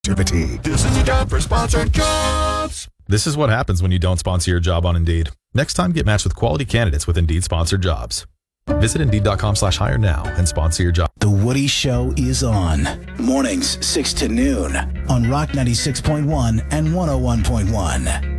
This is a job for sponsored jobs. This is what happens when you don't sponsor your job on Indeed. Next time, get matched with quality candidates with Indeed sponsored jobs. Visit Indeed.com/hire now and sponsor your job. The Woody Show is on. Mornings, 6 to noon on Rock 96.1 and 101.1.